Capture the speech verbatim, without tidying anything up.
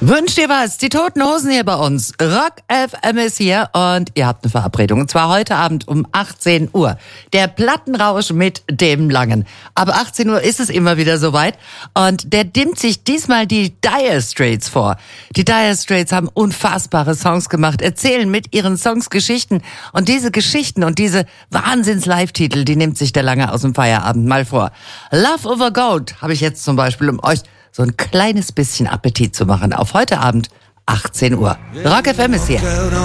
Wünscht ihr was? Die Toten Hosen hier bei uns. Rock F M ist hier und ihr habt eine Verabredung. Und zwar heute Abend um achtzehn Uhr. Der Plattenrausch mit dem Langen. Aber achtzehn Uhr ist es immer wieder soweit. Und der dimmt sich diesmal die Dire Straits vor. Die Dire Straits haben unfassbare Songs gemacht, erzählen mit ihren Songs Geschichten. Und diese Geschichten und diese Wahnsinns-Live-Titel, die nimmt sich der Lange aus dem Feierabend mal vor. Love Over Gold habe ich jetzt zum Beispiel, um euch so ein kleines bisschen Appetit zu machen auf heute Abend achtzehn Uhr. Rock F M ist hier.